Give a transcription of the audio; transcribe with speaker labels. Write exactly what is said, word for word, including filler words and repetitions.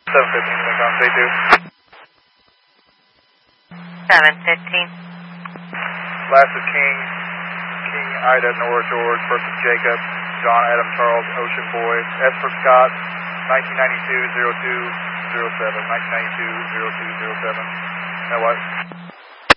Speaker 1: seven fifteen, Lincoln, stay two.
Speaker 2: seven fifteen.
Speaker 1: Last is King, King Ida, Nora George, first is Jacob, John Adam Charles, Ocean Boy, S for Scott, nineteen ninety-two, zero two zero seven, nineteen ninety-two, zero two zero seven. That what?